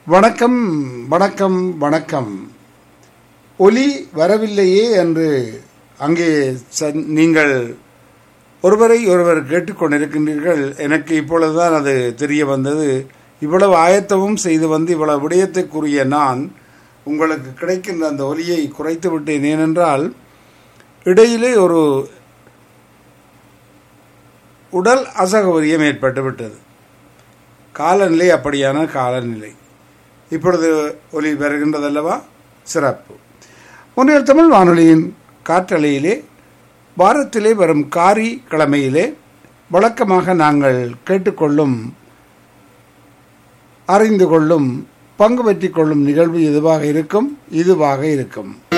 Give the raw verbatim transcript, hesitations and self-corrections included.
வணக்கம் வணக்கம் வணக்கம். ஒலி வரவில்லையே என்று அங்கே ச- நீங்கள் ஒருவரை ஒருவர் கேட்டுக்கொண்டிருக்கின்றீர்கள். எனக்கு இப்பொழுதுதான் அது தெரிய வந்தது. இவ்வளவு ஆயத்தமும் செய்து வந்து இவ்வளவு விடயத்துக்குரிய நான் உங்களுக்கு கிடைக்கின்ற அந்த ஒலியை குறைத்து விட்டேன். ஏனென்றால் இடையிலே ஒரு உடல் அசௌகரியம் ஏற்பட்டு விட்டது. காலநிலை அப்படியான காலநிலை. இப்பொழுது ஒலி வருகின்றதல்லவா? சிறப்பு. முன்னைய தமிழ் வானொலியின் காற்றலையிலே வாரத்திலே வரும் காரி கிழமையிலே வழக்கமாக நாங்கள் கேட்டுக்கொள்ளும், அறிந்து கொள்ளும், பங்கு பற்றிக் கொள்ளும் நிகழ்வு எதுவாக இருக்கும்? இதுவாக இருக்கும்.